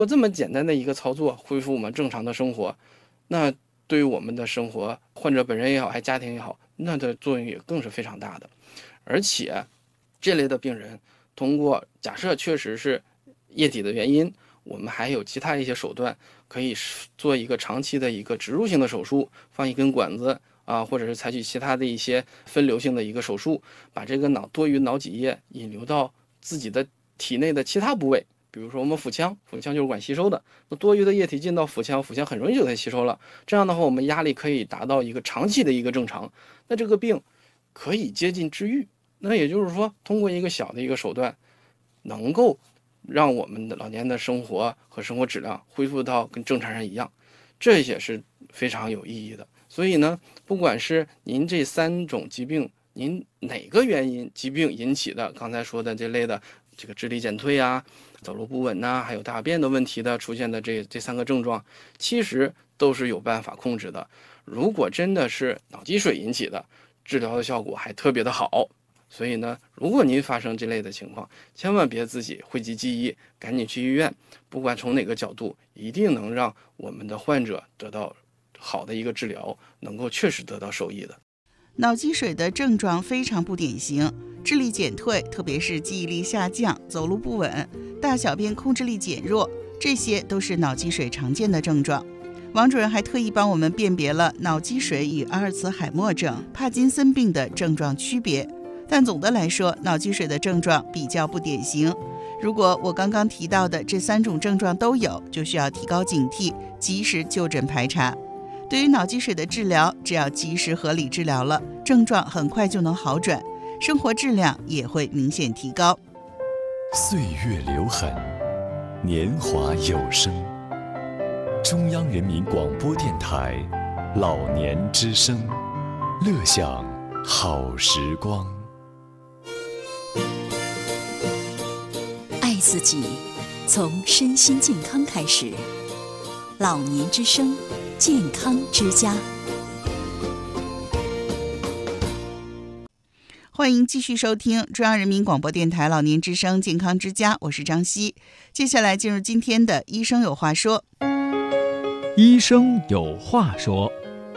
做这么简单的一个操作，恢复我们正常的生活，那对于我们的生活，患者本人也好，还家庭也好，那的作用也更是非常大的。而且这类的病人，通过假设确实是液体的原因，我们还有其他一些手段，可以做一个长期的一个植入性的手术，放一根管子啊，或者是采取其他的一些分流性的一个手术，把这个多余脑脊液引流到自己的体内的其他部位。比如说我们腹腔就是管吸收的，那多余的液体进到腹腔很容易就给它吸收了。这样的话，我们压力可以达到一个长期的一个正常，那这个病可以接近治愈。那也就是说，通过一个小的一个手段，能够让我们的老年的生活和生活质量恢复到跟正常人一样，这也是非常有意义的。所以呢，不管是您这3种疾病，您哪个原因疾病引起的，刚才说的这类的这个智力减退啊、走路不稳呐，还有大便的问题的出现的这3个症状，其实都是有办法控制的。如果真的是脑积水引起的，治疗的效果还特别的好。所以呢，如果您发生这类的情况，千万别自己讳疾忌医，赶紧去医院。不管从哪个角度，一定能让我们的患者得到好的一个治疗，能够确实得到受益的。 脑积水的症状非常不典型，智力减退，特别是记忆力下降、走路不稳、大小便控制力减弱，这些都是脑积水常见的症状。王主任还特意帮我们辨别了脑积水与阿尔茨海默症、帕金森病的症状区别。但总的来说，脑积水的症状比较不典型。如果我刚刚提到的这3种症状都有，就需要提高警惕，及时就诊排查。对于脑积水的治疗，只要及时合理治疗了，症状很快就能好转，生活质量也会明显提高。 岁月留痕，年华有声。中央人民广播电台老年之声，乐享好时光。 爱自己，从身心健康开始。老年之声，健康之家。 欢迎继续收听中央人民广播电台老年之声健康之家，我是张希。接下来进入今天的医生有话说。 医生有话说。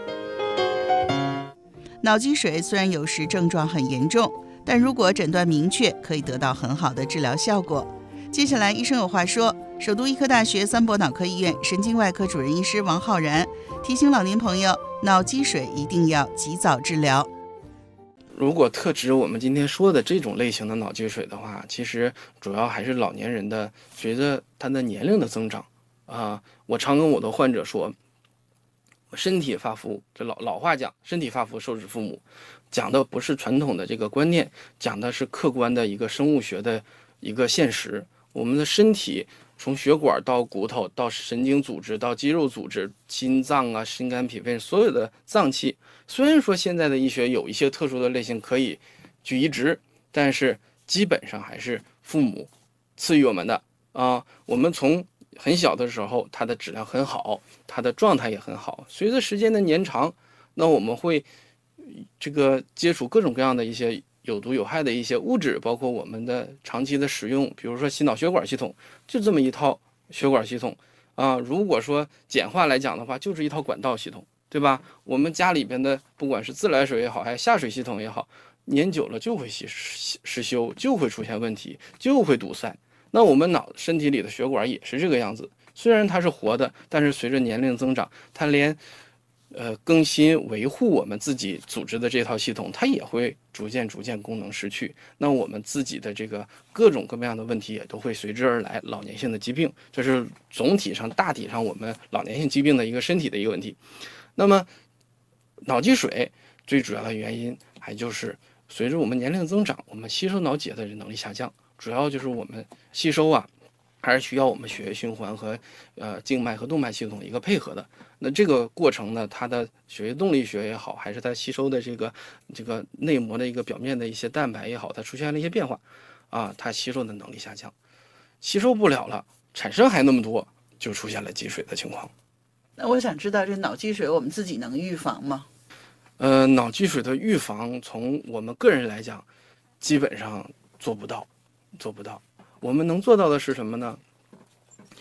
脑积水虽然有时症状很严重，但如果诊断明确，可以得到很好的治疗效果。接下来医生有话说，首都医科大学三博脑科医院神经外科主任医师王浩然提醒老年朋友，脑积水一定要及早治疗。 如果特指我们今天说的这种类型的脑积水的话，其实主要还是老年人的，随着他的年龄的增长我常跟我的患者说，身体发肤，这老话讲，身体发肤受之父母，讲的不是传统的这个观念，讲的是客观的一个生物学的一个现实。我们的身体从血管到骨头到神经组织到肌肉组织，心脏啊、心肝脾肺所有的脏器，虽然说现在的医学有一些特殊的类型可以去移植，但是基本上还是父母赐予我们的我们从很小的时候，它的质量很好，它的状态也很好。随着时间的年长，那我们会这个接触各种各样的一些有毒有害的一些物质，包括我们的长期的使用，比如说心脑血管系统，就这么一套血管系统如果说简化来讲的话，就是一套管道系统，对吧？我们家里边的不管是自来水也好，还是下水系统也好，年久了就会失修，就会出现问题，就会堵塞。那我们身体里的血管也是这个样子，虽然它是活的，但是随着年龄增长，它连更新维护我们自己组织的这套系统，它也会逐渐功能失去。那我们自己的这个各种各样的问题也都会随之而来，老年性的疾病，这是大体上我们老年性疾病的一个身体的一个问题。那么脑积水最主要的原因还就是随着我们年龄增长，我们吸收脑脊液的能力下降，主要就是我们吸收还是需要我们血液循环和静脉和动脉系统一个配合的。那这个过程呢，它的血液动力学也好，还是它吸收的这个内膜的一个表面的一些蛋白也好，它出现了一些变化它吸收的能力下降，吸收不了了，产生还那么多，就出现了积水的情况。 那我想知道，这脑积水我们自己能预防吗？ 脑积水的预防，从我们个人来讲，基本上做不到。我们能做到的是什么呢？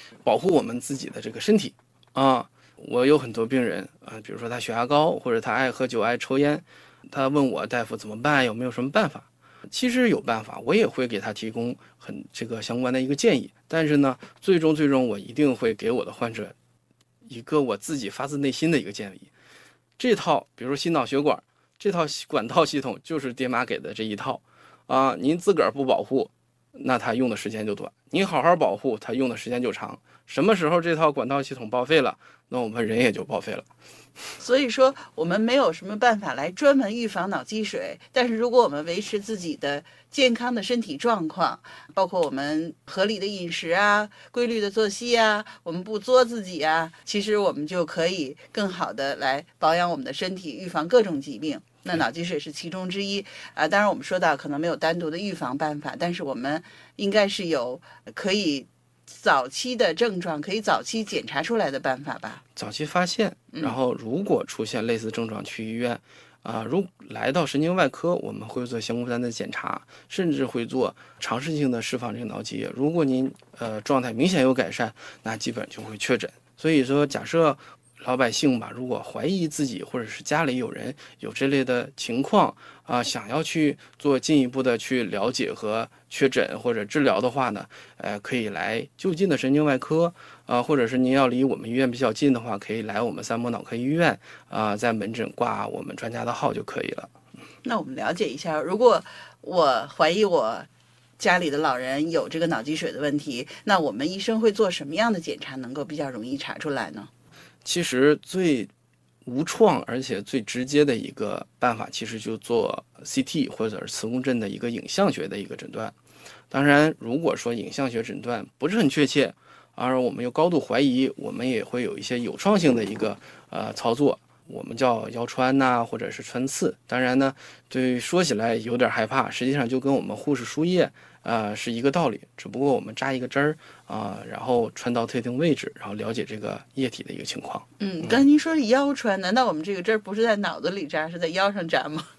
保护我们自己的这个身体啊。我有很多病人啊，比如说他血压高，或者他爱喝酒、爱抽烟，他问我大夫怎么办，有没有什么办法？其实有办法，我也会给他提供这个相关的一个建议。但是呢，最终我一定会给我的患者一个我自己发自内心的一个建议。这套比如说心脑血管这套管道系统就是爹妈给的这一套啊，您自个儿不保护，那它用的时间就短；您好好保护，它用的时间就长。什么时候这套管道系统报废了，那我们人也就报废了。 所以说我们没有什么办法来专门预防脑积水，但是如果我们维持自己的健康的身体状况，包括我们合理的饮食啊、规律的作息啊，我们不作自己啊，其实我们就可以更好的来保养我们的身体，预防各种疾病。那脑积水是其中之一啊。当然我们说到可能没有单独的预防办法，但是我们应该是有可以早期的症状，可以早期检查出来的办法吧？ 早期发现，然后如果出现类似症状去医院如来到神经外科，我们会做相关的检查，甚至会做尝试性的释放这个脑积液。如果您状态明显有改善，那基本就会确诊。所以说，假设老百姓吧，如果怀疑自己或者是家里有人有这类的情况想要去做进一步的去了解和确诊或者治疗的话呢，可以来就近的神经外科或者是您要离我们医院比较近的话，可以来我们三模脑科医院在门诊挂我们专家的号就可以了。 那我们了解一下，如果我怀疑我家里的老人有这个脑积水的问题，那我们医生会做什么样的检查能够比较容易查出来呢？ 其实最无创而且最直接的一个办法，其实就做 CT 或者是磁共振的一个影像学的一个诊断。当然，如果说影像学诊断不是很确切，而我们又高度怀疑，我们也会有一些有创性的一个操作，我们叫腰穿或者是穿刺。当然呢，对说起来有点害怕，实际上就跟我们护士输液是一个道理，只不过我们扎一个针儿然后穿到特定位置，然后了解这个液体的一个情况。 刚才您说是腰穿，难道我们这个针儿不是在脑子里扎，是在腰上扎吗？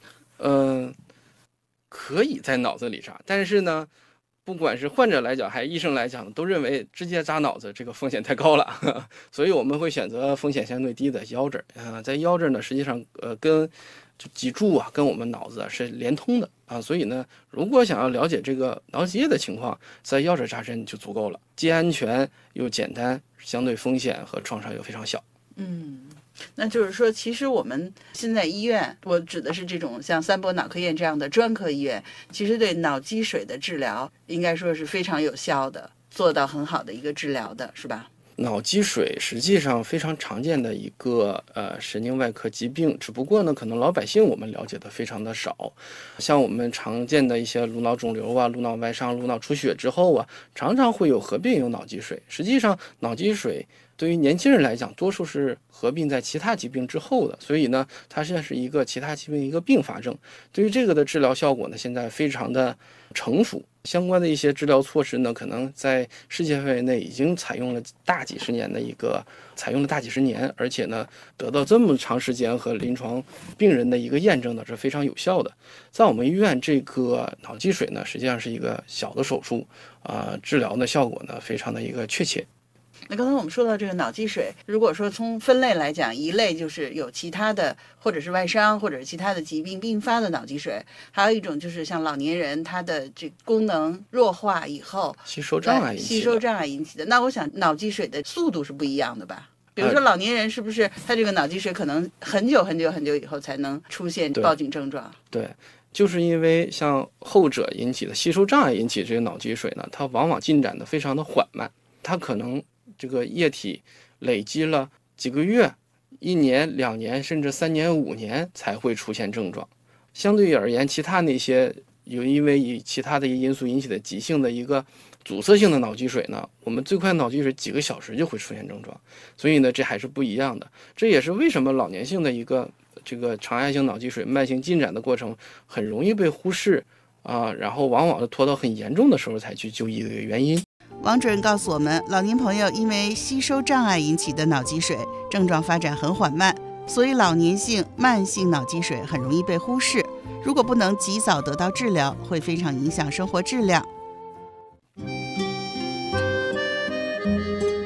可以在脑子里扎，但是呢，不管是患者来讲还是医生来讲，都认为直接扎脑子这个风险太高了，所以我们会选择风险相对低的腰针在腰这儿呢，实际上跟脊柱跟我们脑子是连通的所以呢，如果想要了解这个脑积液的情况，在腰这扎针就足够了，既安全又简单，相对风险和创伤又非常小。 那就是说，其实我们现在医院，我指的是这种像三博脑科院这样的专科医院，其实对脑积水的治疗应该说是非常有效的，做到很好的一个治疗的，是吧？ 脑积水实际上非常常见的一个神经外科疾病，只不过呢，可能老百姓我们了解的非常的少。像我们常见的一些颅脑肿瘤颅脑外伤、颅脑出血之后常常会有合并有脑积水。实际上，脑积水对于年轻人来讲，多数是合并在其他疾病之后的，所以呢，它现在是一个其他疾病一个并发症。对于这个的治疗效果呢，现在非常的成熟。相关的一些治疗措施呢，可能在世界范围内已经采用了大几十年，而且呢，得到这么长时间和临床病人的一个验证呢，是非常有效的。在我们医院，这个脑积水呢，实际上是一个小的手术治疗的效果呢，非常的一个确切。 那刚才我们说到这个脑积水，如果说从分类来讲，一类就是有其他的或者是外伤或者是其他的疾病并发的脑积水，还有一种就是像老年人他的这功能弱化以后吸收障碍引起的。那我想脑积水的速度是不一样的吧？比如说老年人是不是他这个脑积水可能很久以后才能出现报警症状？ 对，就是因为像后者引起的吸收障碍引起这个脑积水呢，它往往进展的非常的缓慢，它可能这个液体累积了几个月、1年、2年，甚至3年、5年才会出现症状。相对而言，其他那些因为以其他的因素引起的急性的一个阻塞性的脑积水呢，我们最快脑积水几个小时就会出现症状。所以呢，这还是不一样的。这也是为什么老年性的一个这个常压性脑积水慢性进展的过程很容易被忽视然后往往拖到很严重的时候才去就医的原因。 王主任告诉我们，老年朋友因为吸收障碍引起的脑积水症状发展很缓慢，所以老年性慢性脑积水很容易被忽视，如果不能及早得到治疗，会非常影响生活质量。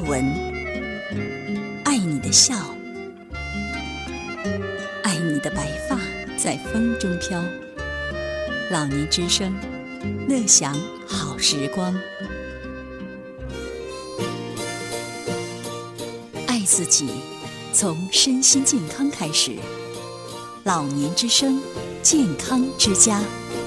闻，爱你的笑，爱你的白发在风中飘。老年之声，乐享好时光。爱自己，从身心健康开始。老年之声，健康之家。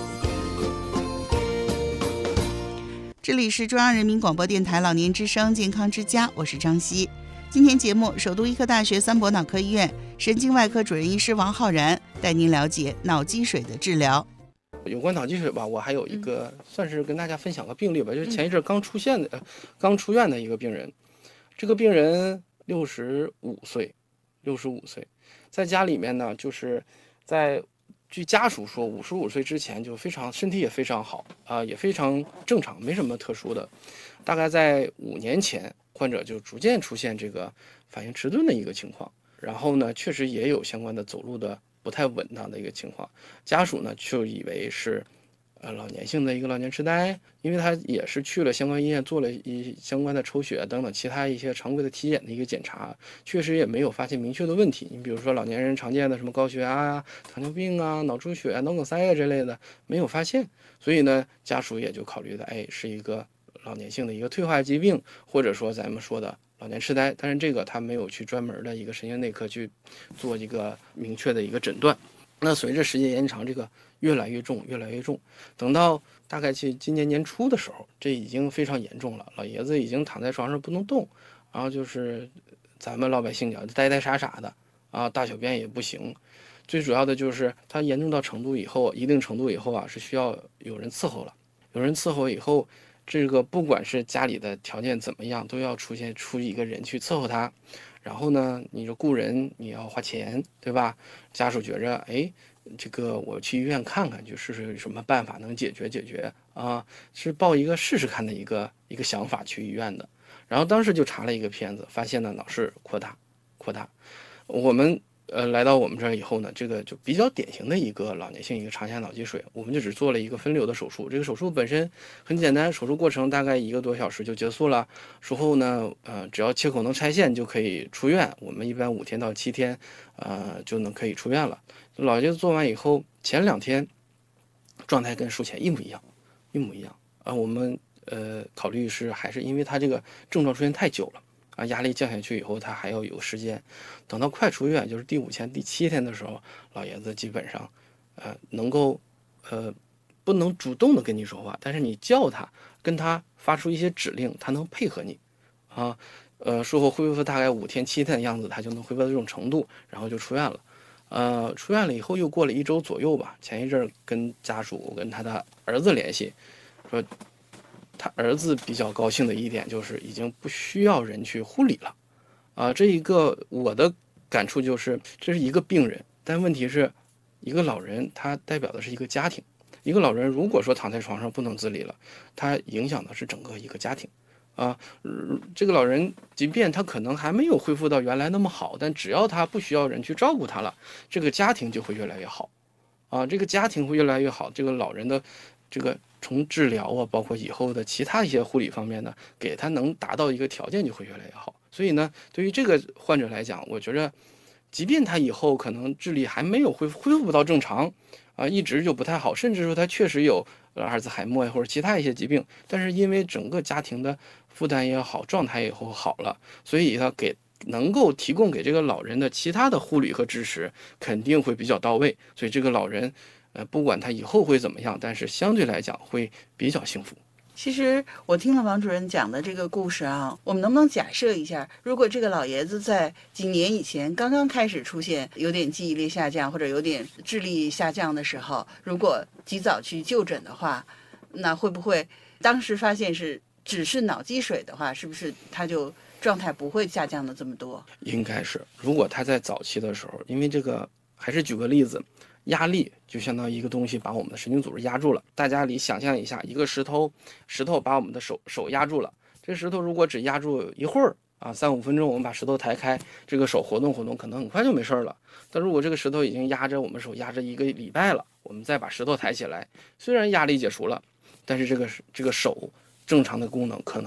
这里是中央人民广播电台老年之声健康之家，我是张希。今天节目，首都医科大学三博脑科医院神经外科主任医师王浩然带您了解脑积水的治疗。 有关脑积水吧，我还有一个算是跟大家分享个病例吧，就是前一阵刚出院的一个病人。这个病人65岁，在家里面呢，就是据家属说，55岁之前就身体也非常好也非常正常，没什么特殊的。大概在5年前，患者就逐渐出现这个反应迟钝的一个情况，然后呢，确实也有相关的走路的不太稳当的一个情况。家属呢就以为是老年性的一个老年痴呆，因为他也是去了相关医院做了相关的抽血等等其他一些常规的体检的一个检查，确实也没有发现明确的问题。你比如说老年人常见的什么高血压啊、糖尿病啊、脑出血、脑梗塞啊之类的没有发现，所以呢家属也就考虑的是一个老年性的一个退化疾病，或者说咱们说的老年痴呆，但是这个他没有去专门的一个神经内科去做一个明确的一个诊断。那随着时间延长，这个越来越重，等到大概去今年年初的时候，这已经非常严重了，老爷子已经躺在床上不能动，然后就是咱们老百姓讲呆傻的大小便也不行。最主要的就是他严重到一定程度以后是需要有人伺候了。有人伺候以后，这个不管是家里的条件怎么样，都要出一个人去伺候他。然后呢，你说雇人你要花钱，对吧？家属觉着这个我去医院看看，就试试有什么办法能解决是抱一个试试看的一个想法去医院的。然后当时就查了一个片子，发现呢脑室扩大。我们来到我们这儿以后呢，这个就比较典型的一个老年性一个常见脑积水，我们就只做了一个分流的手术。这个手术本身很简单，手术过程大概1个多小时就结束了。术后呢，只要切口能拆线就可以出院。我们一般5天到7天，就可以出院了。老爷子做完以后，前2天状态跟术前一模一样。我们考虑还是因为他这个症状出现太久了。压力降下去以后，他还要有时间，等到快出院，就是第5天、第7天的时候，老爷子基本上，能够，不能主动的跟你说话，但是你叫他，跟他发出一些指令，他能配合你，术后恢复大概5天、7天的样子，他就能恢复到这种程度，然后就出院了。出院了以后又过了1周左右吧，前一阵跟家属跟他的儿子联系，说。他儿子比较高兴的一点就是已经不需要人去护理了，这一个我的感触就是这是一个病人，但问题是一个老人他代表的是一个家庭，一个老人如果说躺在床上不能自理了，他影响的是整个一个家庭这个老人即便他可能还没有恢复到原来那么好，但只要他不需要人去照顾他了，这个家庭就会越来越好这个家庭会越来越好，这个老人的这个从治疗包括以后的其他一些护理方面呢，给他能达到一个条件就会越来越好。所以呢，对于这个患者来讲，我觉着即便他以后可能智力还没有恢复不到正常一直就不太好，甚至说他确实有阿尔兹海默或者其他一些疾病，但是因为整个家庭的负担也好，状态也好了，所以他能够提供给这个老人的其他的护理和支持肯定会比较到位，所以这个老人不管他以后会怎么样，但是相对来讲会比较幸福。 其实我听了王主任讲的这个故事我们能不能假设一下，如果这个老爷子在几年以前刚刚开始出现有点记忆力下降或者有点智力下降的时候，如果及早去就诊的话，那会不会当时发现只是脑积水的话，是不是他就状态不会下降的这么多？应该是，如果他在早期的时候，因为这个还是举个例子，压力就相当于一个东西把我们的神经组织压住了。大家想象一下，一个石头把我们的手压住了。这石头如果只压住一会儿3-5分钟，我们把石头抬开，这个手活动可能很快就没事了。但如果这个石头已经压着我们手压着1个礼拜了，我们再把石头抬起来，虽然压力解除了，但是这个手正常的功能可能